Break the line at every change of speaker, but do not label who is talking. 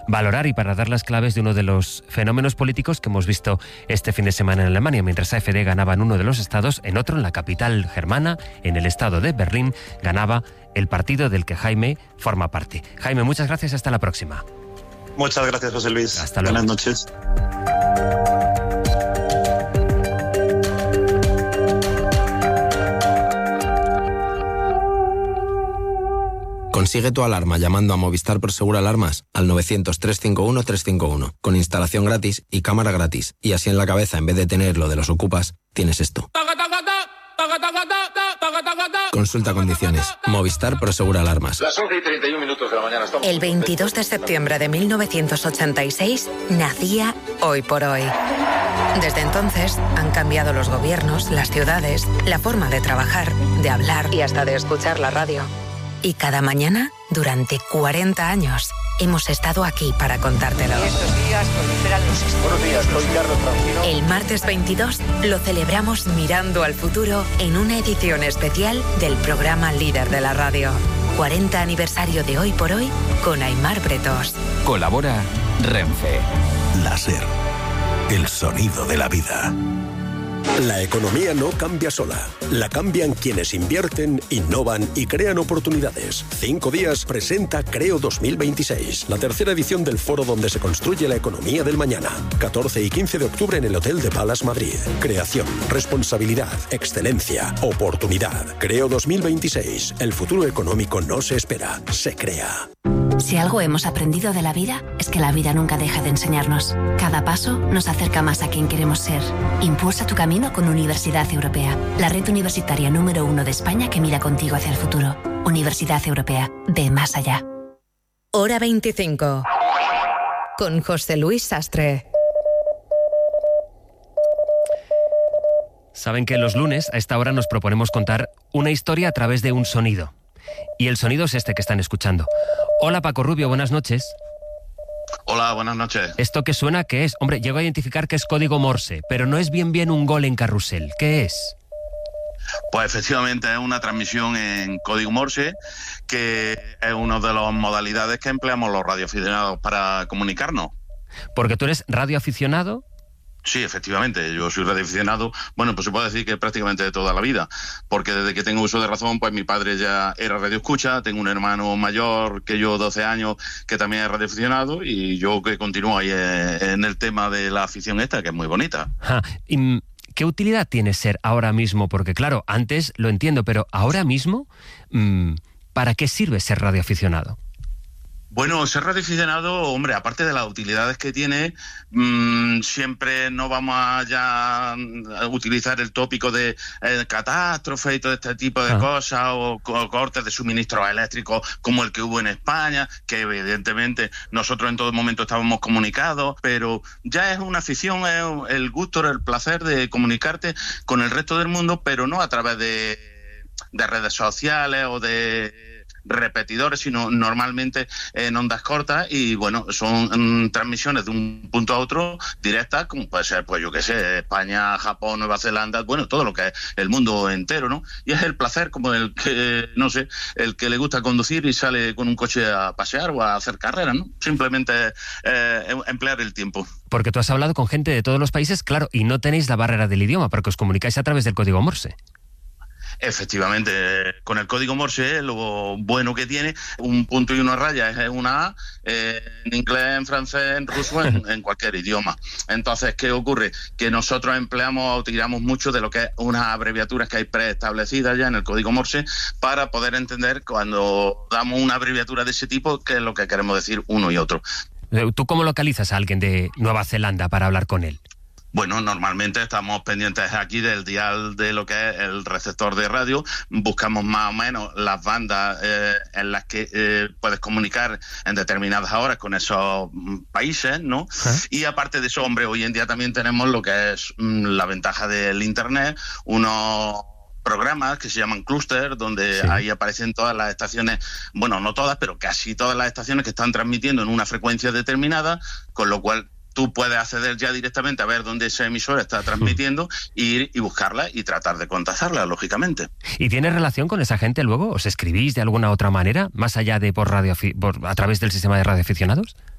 valorar y para dar las claves de uno de los fenómenos políticos que hemos visto este fin de semana en Alemania. Mientras AfD ganaba en uno de los estados, en otro, en la capital germana, en el estado de Berlín, ganaba el partido del que Jaime forma parte. Jaime, muchas gracias, hasta la próxima.
Muchas gracias, José Luis.
Hasta luego.
Buenas noches.
Consigue tu alarma llamando a Movistar Prosegur Alarmas al 900-351-351, con instalación gratis y cámara gratis. Y así en la cabeza, en vez de tener lo de los ocupas, tienes esto. Consulta condiciones. Movistar Prosegur Alarmas.
Las 11:31 de la mañana.
El 22 de septiembre de 1986 nacía Hoy por Hoy. Desde entonces han cambiado los gobiernos, las ciudades, la forma de trabajar, de hablar y hasta de escuchar la radio. Y cada mañana, durante 40 años, hemos estado aquí para contártelo.
Estos días proliferan los sistemas.
Buenos días, soy Carlos Francino.
El martes 22 lo celebramos mirando al futuro en una edición especial del programa líder de la radio. 40 aniversario de Hoy por Hoy con Aimar Bretos.
Colabora Renfe.
Láser. El sonido de la vida. La economía no cambia sola. La cambian quienes invierten, innovan y crean oportunidades. 5 días presenta Creo 2026, la tercera edición del foro donde se construye la economía del mañana. 14 y 15 de octubre en el Hotel de Palace, Madrid. Creación, responsabilidad, excelencia, oportunidad. Creo 2026. El futuro económico no se espera, se crea.
Si algo hemos aprendido de la vida, es que la vida nunca deja de enseñarnos. Cada paso nos acerca más a quien queremos ser. Impulsa tu camino con Universidad Europea, la red universitaria número 1 de España que mira contigo hacia el futuro. Universidad Europea, ve más allá.
Hora 25. Con José Luis Sastre.
Saben que los lunes a esta hora nos proponemos contar una historia a través de un sonido. Y el sonido es este que están escuchando. Hola Paco Rubio, buenas noches.
Hola, buenas noches.
¿Esto qué suena? ¿Qué es? Hombre, llego a identificar que es código Morse, pero no es bien un gol en carrusel. ¿Qué es?
Pues efectivamente es una transmisión en código Morse, que es una de las modalidades que empleamos los radioaficionados para comunicarnos.
Porque tú eres radioaficionado.
Sí, efectivamente, yo soy radioaficionado, bueno, pues se puede decir que prácticamente de toda la vida, porque desde que tengo uso de razón, pues mi padre ya era radioescucha, tengo un hermano mayor que yo, 12 años, que también es radioaficionado, y yo que continúo ahí en el tema de la afición esta, que es muy bonita.
¿Y qué utilidad tiene ser ahora mismo? Porque claro, antes lo entiendo, pero ahora mismo, ¿para qué sirve ser radioaficionado?
Bueno, ser radioaficionado, hombre, aparte de las utilidades que tiene, siempre no vamos a utilizar el tópico de catástrofe y todo este tipo de cosas, o cortes de suministros eléctricos como el que hubo en España, que evidentemente nosotros en todo momento estábamos comunicados, pero ya es una afición, es el gusto, el placer de comunicarte con el resto del mundo, pero no a través de redes sociales o de repetidores, sino normalmente en ondas cortas, y bueno, son transmisiones de un punto a otro directas, como puede ser, pues yo qué sé, España, Japón, Nueva Zelanda, bueno, todo lo que es el mundo entero, ¿no? Y es el placer como el que, no sé, el que le gusta conducir y sale con un coche a pasear o a hacer carreras, ¿no? Simplemente emplear el tiempo.
Porque tú has hablado con gente de todos los países, claro, y no tenéis la barrera del idioma, porque os comunicáis a través del código Morse.
Efectivamente, con el código Morse lo bueno que tiene, un punto y una raya es una A, en inglés, en francés, en ruso, en cualquier idioma. Entonces, ¿qué ocurre? Que nosotros empleamos o tiramos mucho de lo que es unas abreviaturas que hay preestablecidas ya en el código Morse para poder entender cuando damos una abreviatura de ese tipo qué es lo que queremos decir uno y otro.
¿Tú cómo localizas a alguien de Nueva Zelanda para hablar con él?
Bueno, normalmente estamos pendientes aquí del dial de lo que es el receptor de radio, buscamos más o menos las bandas en las que puedes comunicar en determinadas horas con esos países, ¿no? Y aparte de eso, hombre, hoy en día también tenemos lo que es la ventaja del Internet, unos programas que se llaman clúster, donde ahí aparecen todas las estaciones, bueno, no todas, pero casi todas las estaciones que están transmitiendo en una frecuencia determinada, con lo cual tú puedes acceder ya directamente a ver dónde esa emisora está transmitiendo, ir y buscarla y tratar de contactarla, lógicamente.
¿Y tienes relación con esa gente luego? ¿Os escribís de alguna otra manera, más allá de a través del sistema de radioaficionados?